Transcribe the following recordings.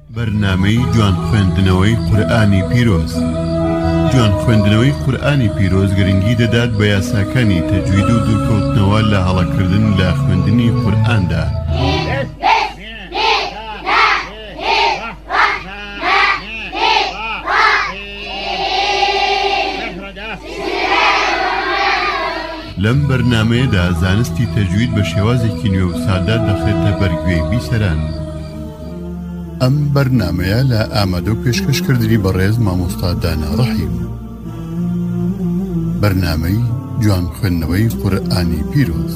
بەرنامەی جوان خوێندنەوەی قورئانی پیرۆز. جوان خوێندنەوەی قورئانی پیرۆز گرنگی دەدات بە یاساکانی تەجوید و دوورکەوتنەوە لە هەڵەکردن لە خوێندنی قورئاندا. لەم بەرنامەیەدا زانستی تەجوید بە شێوازێکی نوێ و سادە دەخرێتە بەرگوێی بیسەران. ئەم بەرنامەیە لە ئامادە و پێشکەشکردنی بەڕێز مامۆستا دانا ڕەحیم. بەرنامەی جوان خوێندنەوەی قورئانی پیرۆز.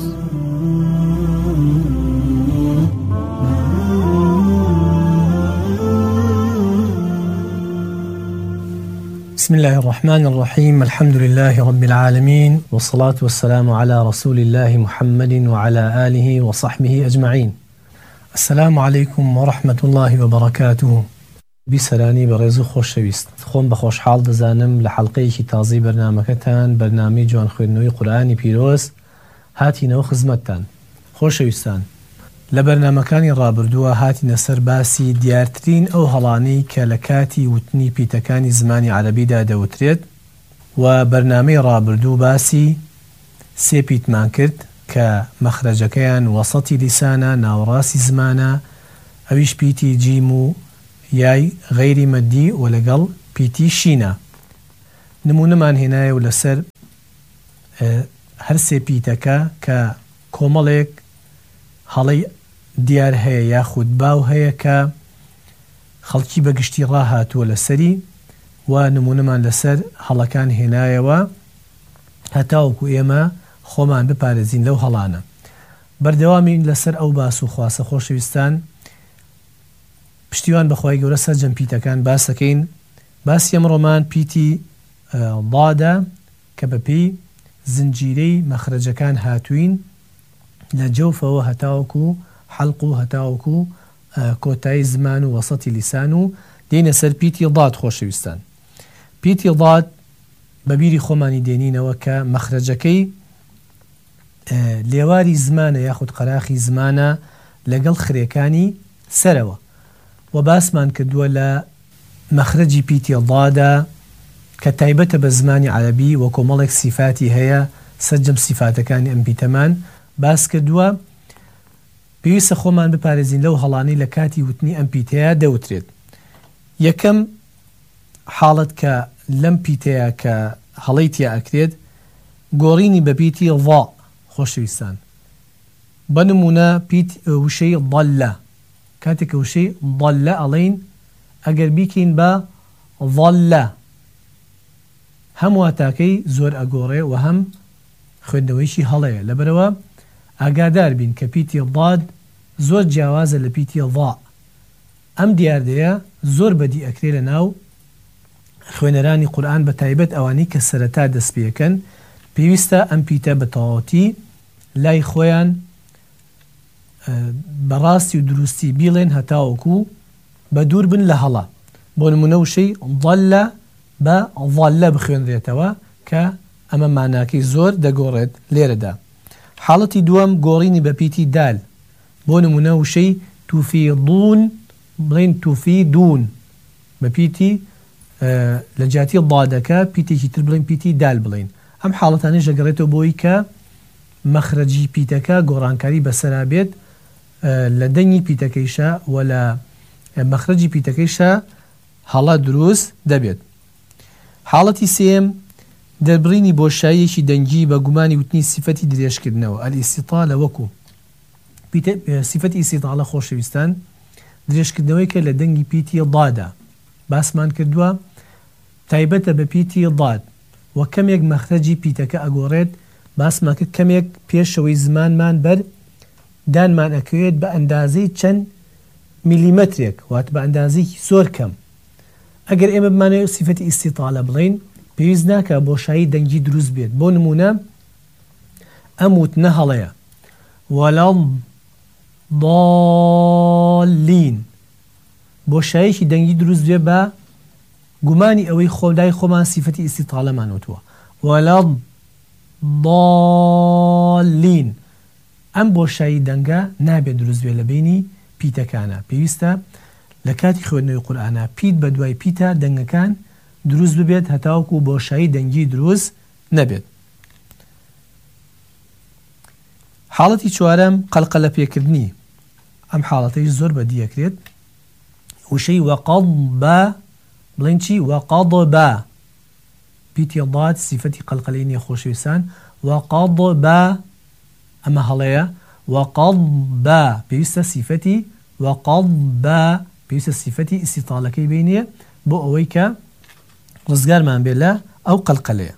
بسم الله الرحمن الرحيم. الحمد لله رب العالمين، والصلاة والسلام على رسول الله محمد وعلى آله وصحبه أجمعين. السلام عليكم ورحمة الله وبركاته. بسراني بريزو خوش شويست خون بخوش حال دزانم لحلقه تازي برنامجتان برنامج جوان خوێندنەوەی قورئانی پیرۆز هاتینەوە خزمەتتان. خوش شويستان لبرنامجكاني رابردووە هاتینە سەر باسی دیارترین ئەو هەڵانەی کە لە کاتی وتنی پیتەکانی زمانی عەرەبیدا دەوترێت و بەرنامەی رابردوو باسی سێ پیتمان کرد کە مەخرەجەکەیان وەسەتی لیسانە، ناوەڕاستی زمانە، ئەویش پیتی جیم و یای غەیری مەدی و لەگەڵ پیتی شینە. نمونەمان هێنایە و لەسەر هەر سێ پیتەکە کە کۆمەڵێک هەڵەی دیار هەیە یاخود باو هەیە کە خەڵکی بەگشتی ڕاهاتووە لەسەری و نمونەمان لەسەر هەڵەکان هێنایەوە هەتاوەکو ئێمە خۆمان بپارێزین لەو هەڵانە. بەردەوامین لەسەر ئەو باس و خواسە خۆشەویستان پشتیوان بەخوای گەورە سەرجەم پیتەکان باسەکەین. باسی ئەمڕۆمان پیتی ضادە کە بەپێی زنجیرەی مەخرەجەکان هاتوین لە جەوفەوە هەتاوەکو حەلق و هەتاوەکو کۆتایی زمان و وەسەتی لیسان و دێنە سەر پیتی ضاد. خۆشەویستان پیتی ضاد بەبیری خۆمانی دێنینەوە کە مەخرەجەکەی لێواری زمانە یاخود قەراخی زمانە لەگەڵ خرێکانی سەرەوە و باسمان کردووە لە مەخرەجی پیتی ضادە کە تایبەتە بە زمانی عەرەبی و کۆمەڵێک سیفاتی هەیە. سەرجەم سیفاتەکانی ئەم پیتەمان باس کردووە. پێویستە خۆمان بپارێزین لەو هەڵانەی لە کاتی وتنی ئەم پیتەیە دەوترێت. یەکەم حاڵەت کە لەم پیتەیە کە هەڵەی تیا ئەکرێت گۆڕینی بە پیتی ضا. خۆشەویستان بە نمونە پیت وشەی ضەلە، کاتێک وشەی ضەلە ئەڵێین ئەگەر بیکەین بە ضەلە هەم واتاکەی زۆر ئەگۆڕێ و هەم خوێندنەوەیشی هەڵەیە. لەبەرەوە ئاگادار بین کە پیتی ضاد زۆر جیاوازە لە پیتی ضا. ئەم دیاردەیە زۆر بەدی ئەکرێ لە ناو خوێنەرانی قورئان بە تایبەت ئەوانەی کە سەرەتا دەست پێەکەن. پێویستە ئەم پیتە بە تەواوەتی لای خۆیان بەڕاستی و دروستی بیڵێن هەتاوەکو بە دوور بن لە هەڵە. بۆ نمونە وشەی ضەلە بە ضەلە بخوێنرێتەوە کە ئەمە ماناکەی زۆر دەگۆڕێت لێرەدا. حاڵەتی دووەم گۆڕینی بە پیتی دال. بۆ نمونە وشەی توفیدون بڵێن توفیدون بە پیتی لە جاتی ضادەکە پیتێکی تر بڵێن پیتی دال بڵێن. ئەم حاڵەتانەی ژەگەڕێتەوە بۆی کە مەخرەجی پیتەکە گۆڕانکاری بەسەرا بێت لە دەنگی پیتەکەیشە و لە مەخرەجی پیتەکەیشە هەڵە دروست دەبێت. حاڵەتی سێم دەربڕینی بۆشاییەکی دەنگی بە گومانی وتنی سیفەتی درێژکردنەوە. ئەلیستیطالە وەکو سیفەتی ئیستیطالە خۆشەویستان درێژکردنەوەی کە لە دەنگی پیتی ضادە باسمان کردووە تایبەتە بە پیتی ضاد و کەمێک مەخرەجی پیتەکە ئەگۆڕێت. باسمان کرد کەمێک پێشەوەی زمانمان بەر دانمان ئەکەوێت بە ئەندازەی چەند میلیمەترێک وات بە ئەندازەی زۆر کەم. ئەگەر ئێمە بمانەوێت سیفەتی ئیستیطالە بڵین پێویست ناکە بۆشایی دەنگی دروست بێت. بۆ نمونە ئەم وتنە هەڵەیە وەلەڵ ضالین بۆشاییەکی دەنگی دروست بێ بە گومانی ئەوەی خۆدای خۆمان سیفەتی ئیستیطالەمان وتووە وەلەڵ ضالین. ئەم بۆشایی دەنگە نابێت دروست بێ لە بینی پیتەکانە. پێویستە لە کاتی خوێندنەوەی قورئانە پیت بە دوای پیتە دەنگەکان دروست ببێت هەتاوەکو بۆشایی دەنگی دروست نەبێت. حاڵەتی چوارەم قەلقەلە پێکردنی. ئەم حاڵەتەی زۆر بەدیەکرێت. وشەی وەقەڵ بە بڵێن چی؟ وەقەڵ بە پیتی ضاد سیفەتی قەلقەلەی نییە خۆشەویستان. وەقەڵ بە ئەمە هەڵەیە. وەقەڵ بە پێویستە سیفەتی وەقەڵ بە پێویستە سیفەتی ئیستیطالەکەی بینیە بۆ ئەوەی کە ڕزگارمان بێ لە ئەو قەلقەلەیە.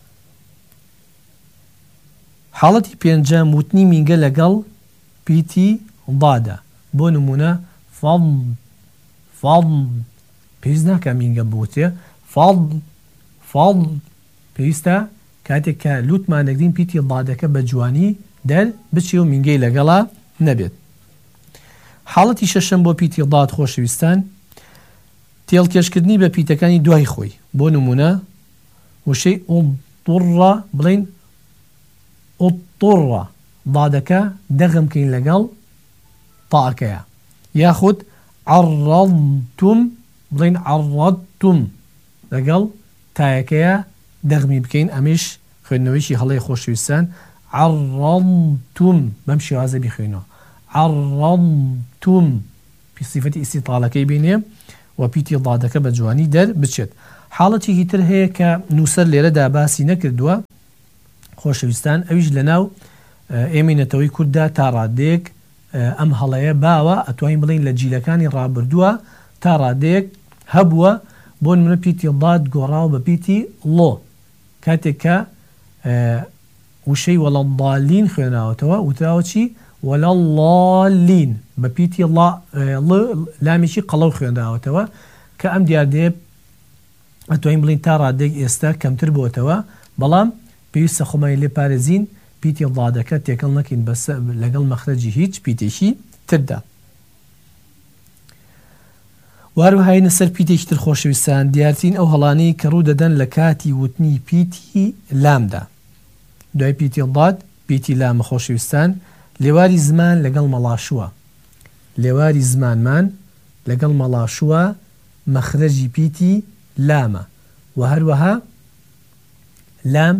حاڵەتی پێنجەم وتنی مینگە لەگەڵ پیتی ضادە. بۆ نمونە فەض فەض پێویست ناکە مینگە بوتێ. فەض فەض پێویستە کاتێک کە لوتمان دەگرین پیتی ضادەکە بە جوانی دەر بچێ و مینگەی لەگەڵا نەبێت. حاڵەتی شەشەم بۆ پیتی ضاد خۆشەویستان تێڵکێشکردنی بە پیتەکانی دوای خۆی. بۆ نمونە وشەی ئوضطڕە بڵین ئوضطڕە ضادەکە دەغمکەین لەگەڵ تاءەکەیە. یاخود عەڕەضتم بڵین عەڕەضتم لەگەڵ تایەکەیە دەغمی بکەین. ئەمیش خوێندنەوەیشی هەڵەیە خۆشەویستان. عەڕەضتم بەم شێوازە بیخوێنەوە. عەڕەضتم صفەتی ئیستیطالەکەی بینێ و پیتی ضادەکە بە جوانی دەر بچێت. حاڵەتێکی تر هەیە کە نووسەر لێرەدا باسی نەکردووە خۆشەویستان، ئەویش لەناو ئێمینەتەوەی کورددا تا ڕادێک ئەم هەڵەیە باوە ئەتوانین بڵین لە جیلەکانی ڕابردووە تا ڕادێک هەبووە. بۆ نمونە پیتی ضاد گۆڕاوە بە پیتی ڵۆ کاتێک کە وشەی وەڵەضالین خوێناوەتەوە وتراوە چی؟ وەلەڵڵالین بە پیتی لامێکی قەڵەو خوێنداوەتەوە کە ئەم دیاردێ ئەتوانین بڵین تا ڕادێک ئێستا کەمتر بووەتەوە، بەڵام پێویستە خۆمانی لێ پارێزین پیتی ضادەکە تێکەڵ نەکەین لەگەڵ مەخرەجی هیچ پیتێکی تردا. واروهاینە سەر پیتێکی تر خۆشەویستان دیارترین ئەو هەڵانەی کە ڕوو دەدەن لە کاتی وتنی پیتی لامدا. دوای پیتی ضاد پیتی لامە خۆشەویستان لێواری زمان لەگەڵ مەڵاشووە. لێواری زمانمان لەگەڵ مەڵاشووە مەخرەجی پیتی لامە و هەروەها لام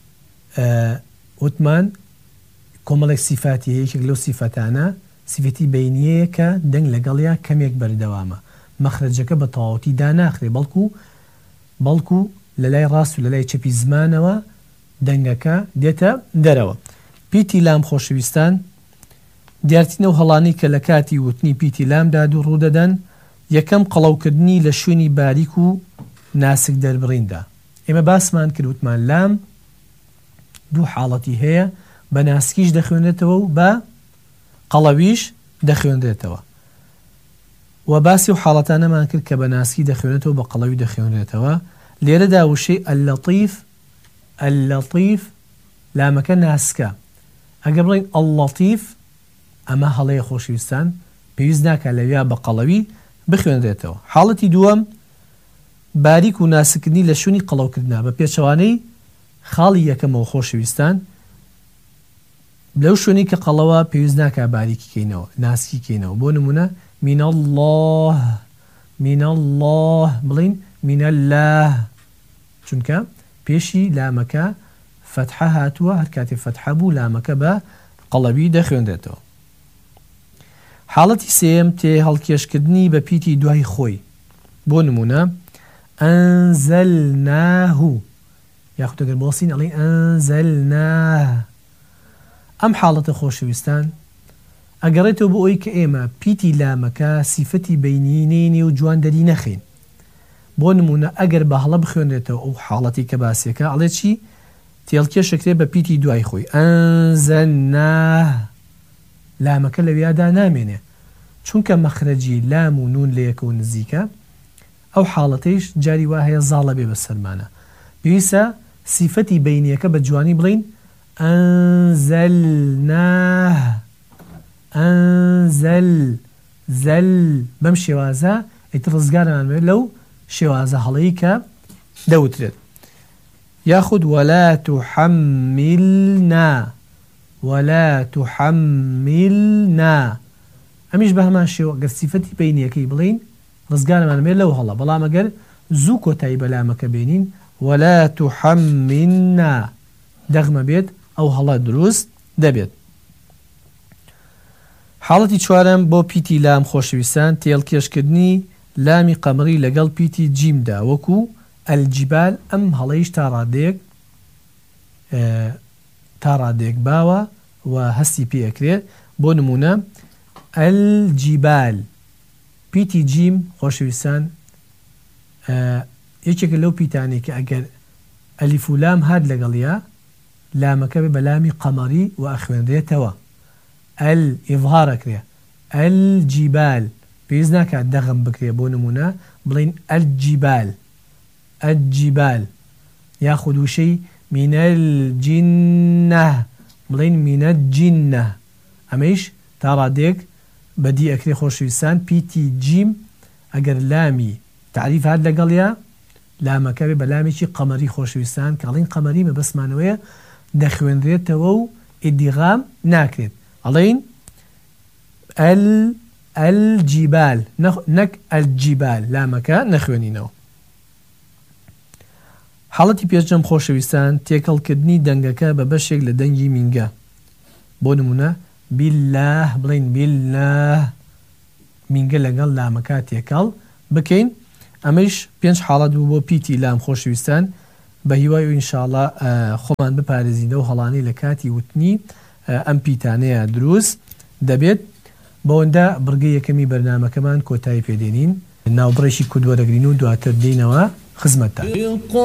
وتمان کۆمەڵێک سیفاتی هەیەکێک لەو سیفەتانە سیفەتی بەینیەیە کە دەنگ لەگەڵیا کەمێک بەردەوامە. مەخرەجەکە بە تەواوەتی داناخرێ بەڵکو لە لای ڕاست و لە لای چەپی زمانەوە دەنگەکە دێتە دەرەوە. پیتی لام خۆشەویستان دیارترینە و هەڵانی کە لە کاتی وتنی پیتی لامدا دوو ڕوودەدەن. یەکەم قەڵەوکردنی لە شوێنی باریک و ناسک دەربڕیندا. ئێمە باسمان کردوتمان لام دوو حاڵەتی هەیە، بە ناسکیش دەخوێنێتەوە و بە قەڵەویش دەخوێنرێتەوە و باسی و حاڵەتانەمان کرد کە بە ناسکی دەخوێنێتەوە بە قەڵەوی دەخوێنرێتەوە. لێرەدا وشەی ئەللەطیف لامەکە ناسکە. ئەگەر بڵین ئەڵلەطیف ئەمە هەڵەیە خۆشەویستان پێویست ناکە لەویا بە قەڵەوی بخوێنرێتەوە. حاڵەتی دووەم باریک و ناسکردنی لە شوێنی قەڵەوکردنا بە پێچەوانەی خاڵی یەکەمەوە خۆشەویستان لەو شوێنی کە قەڵەوە پێویست ناکە باریکی کەینەوە ناسکی کەینەوە. بۆ نمونە من الله بڵین من الله چونکە پێشی لامەکە فتحە هاتووە، هەر کاتێ فتحە بوو لامەکە بە قەڵەوی دەخوێنرێتەوە. حاڵەتی سێم تێ هەڵکێشکردنی بە پیتی دوای خۆی. بۆ نمونە ئەنزەلناه یاخود ئەگەر بۆسین ئەڵێ ئەنزەلناه. ئەم حاڵەتە خۆشەویستان ئەگەڕێتەوە بۆ ئەوی کە ئێمە پیتی لامەکە سیفەتی بەینینێنێ و جوان دەری نەخین. بۆ نمونە ئەگەر بە هەڵە بخوێنێتەوە ئەو حاڵەتی کە باسیەکە ئەڵێ چی؟ تێڵکێشەکرێ بە پیتی دوای خۆی ئەنزەلناه. لامەکە لەویادا نامێنێ چونکە مەخرەجی لام و نون لە یەکە و نزیکە. ئەو حاڵەتەیش جاری وا هەیە زاڵە بێ بە سەرمانە. پێویستە سیفەتی بەینیەکە بە جوانی بڵین ئەنزەلناه ئەنزەل بەم شێوازە ئیتر ڕزگارمان بێت لەو شێوازە هەڵەیی کە دەوترێت. یاخود ولا تحملنا ئەمیش بە هەمان شێوە گەر سیفەتی بینیەکەی بڵین ڕزگارەمانمێ لەو هەڵە بەڵام ئەگەر زوو کۆتایی بەلامەکە بێنین ولا تحملنا دەغمە بێت ئەو هەڵە دروست دەبێت. حاڵەتی چوارەم بۆ پیتی لام خۆشەویستان تێڵکێشکردنی لامی قەمری لەگەڵ پیتی جیمدا وەکو ئەلجیبال ئەم هەڵەیش تا ڕادێک باوە و هەستی پێەکرێت بۆ نمونە ئەلجیبال پیتی جیم خۆشەویستان یەکێکە لەو پیتانی کە ئەگەر ئەلیف و لام هات لەگەڵیا لامەکە بە لامی قەمەری و ئەخوێنرێتەوە ئیظهارەکرێ ئەلجیبال پێویست ناکات دەغم بکرێ بۆ نمونە بڵین ئەلجیبال یاخود وشەی مینە الجینە بڵین مینە جینە ئەمەیش تا ڕادێک بەدی ئەکرێ خۆشەویستان پیتی جیم ئەگەر لامی تعریف هات لەگەڵیا لامەکە بێ بە لامێکی قەمەری خۆشەویستان کاڵین قەمەری مەبەسمانەوەیە دەخوێنرێتەوە و ئیدیغام ناکرێت ئەڵین ئەلجیبال نەک ئەلجیبال لامەکە نەخوێنینەوە. حاڵەتی پێشەم خۆشەویستان تێکەڵکردنی دەنگەکە بە بەشێک لە دەنگی مینگە بۆ نمونە بیلله بڵین بیلله مینگە لەگەڵ لامەکە تێکەڵ بکەین. ئەمەش 5 حاڵەت بوو بۆ پیتی لام خۆشەویستان بە هیوای و ئینشاءڵڵا خۆمان بپارێزینەوە هەڵانەی لە کاتی وتنی ئەم پیتانەیە دروست دەبێت. بەوەندا بڕگەی یەکەمی بەرنامەکەمان کۆتایی پێدێنین ناوبڕێکی کودوەرەگرین و دواتر دێنەوە خزمەتتان.